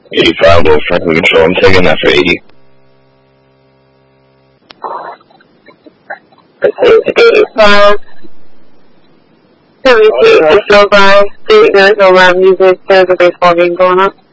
85, low Franklin Control. I'm taking that for 80. 85. 78 is still by. There's no loud music. There's a baseball game going on.